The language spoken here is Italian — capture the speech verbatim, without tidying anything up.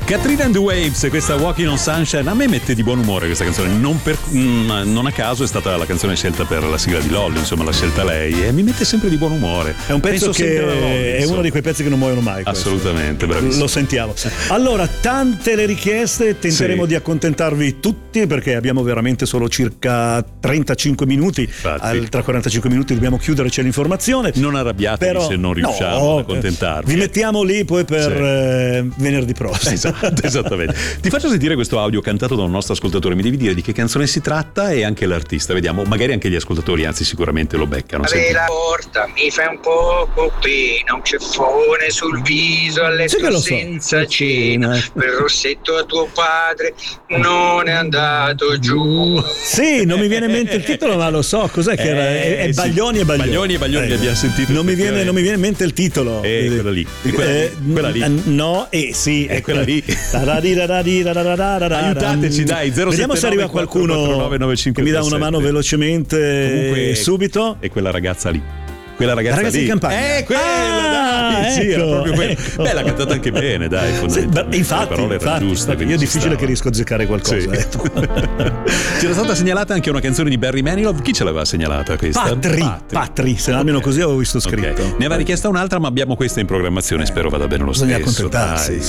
Katrina and the Waves, questa Walking on Sunshine, a me mette di buon umore questa canzone, non, per, mh, non a caso è stata la canzone scelta per la sigla di Lollo, insomma l'ha scelta lei e mi mette sempre di buon umore. È un pezzo Penso che Lollo, è uno di quei pezzi che non muoiono mai. Questo. Assolutamente, bravissimo. Lo sentiamo. Allora, tante le richieste, tenteremo sì. di accontentarvi tutti perché abbiamo veramente solo circa trentacinque minuti. Infatti. Tra quarantacinque minuti dobbiamo chiudere, c'è l'informazione. Non arrabbiatevi Però, se non riusciamo no, ad accontentarvi. Vi mettiamo lì poi per sì. eh, venerdì prossimo. Esatto, esattamente. Ti faccio sentire questo audio cantato da un nostro ascoltatore, mi devi dire di che canzone si tratta e anche l'artista, vediamo, magari anche gli ascoltatori, anzi sicuramente lo beccano. Apri la porta, mi fai un poco pena, un ceffone sul viso, a letto sì senza so. cena, per rossetto a tuo padre non è andato giù. Sì, non mi viene in mente il titolo, ma lo so, cos'è che Eh, era? È, è sì. Baglioni e Baglioni. Baglioni e Baglioni, Eh, li abbiamo sentiti Non mi, viene, non mi viene in mente il titolo. Eh, quella lì. Quella lì. Eh, Quella lì. No, eh sì, È quella lì. Aiutateci, Aiutateci, dai, zero sette Vediamo se arriva nove qualcuno quattro quattro nove nove cinque che mi dà una mano velocemente. Comunque, subito. E quella ragazza lì. Quella ragazza, La ragazza lì. di campagna. Eh, quella, Ah, dai. Sì, era ecco, proprio quella. ecco. Beh, l'ha cantata anche bene, dai. Sì, beh, infatti, le parole erano infatti, giuste. infatti, io è difficile che riesco a azzeccare qualcosa. Sì. Eh. C'era stata segnalata anche una canzone di Barry Manilow. Chi ce l'aveva segnalata questa? Patri, Patri, Patri, se almeno così avevo visto scritto. Okay. Ne aveva richiesta un'altra, ma abbiamo questa in programmazione. Spero vada bene lo Bisogna stesso. accontentarsi. Dai.